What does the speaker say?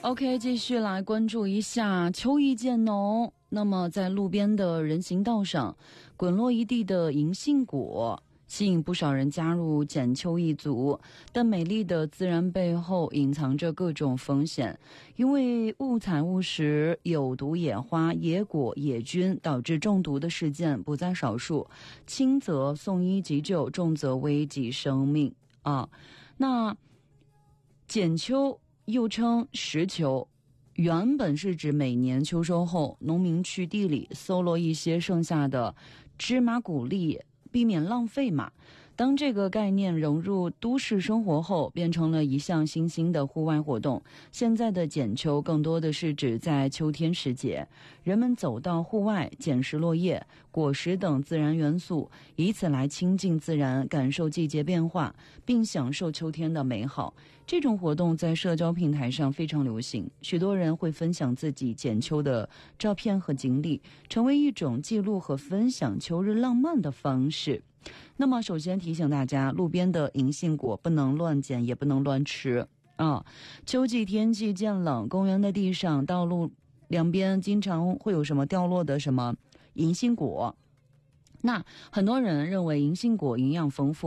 OK， 继续来关注一下秋意渐浓。那么在路边的人行道上滚落一地的银杏果，吸引不少人加入捡秋一族。但美丽的自然背后隐藏着各种风险，因为误采误食、有毒野花、野果、野菌导致中毒的事件不在少数，轻则送医急救，重则危及生命啊。那捡秋又称拾秋，原本是指每年秋收后，农民去地里搜罗一些剩下的芝麻谷粒，避免浪费嘛。当这个概念融入都市生活后，变成了一项新兴的户外活动。现在的捡秋更多的是指在秋天时节，人们走到户外捡拾落叶、果实等自然元素，以此来亲近自然，感受季节变化，并享受秋天的美好。这种活动在社交平台上非常流行，许多人会分享自己捡秋的照片和经历，成为一种记录和分享秋日浪漫的方式。那么首先提醒大家，路边的银杏果不能乱捡，也不能乱吃啊。秋季天气渐冷，公园的地上、道路两边经常会有什么掉落的什么银杏果。那很多人认为银杏果营养丰富，